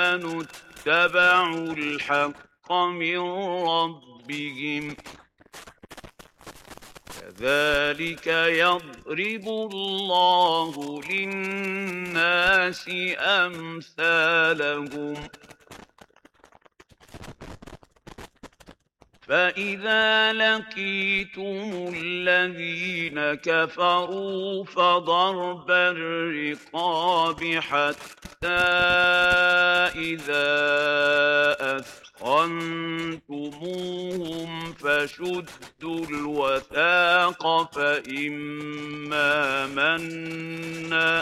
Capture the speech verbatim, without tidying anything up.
آمنوا اتبعوا الحق من ربهم كذلك يضرب الله للناس أمثالهم فإذا لقيتم الذين كفروا فضرب الرقاب حتى إذا أثخنتموهم فشدوا الوثاق فإما منا